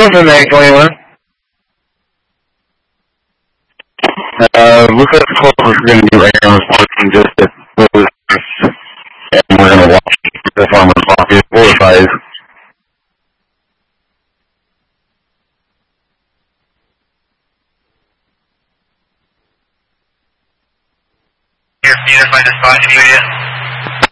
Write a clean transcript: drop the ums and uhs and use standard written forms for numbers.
from Mag 21. Looks like the close we're going to do right now is parking just at those, and we're going to watch the farmer's market 4 or 5. Here, Peter, find a spot in the area.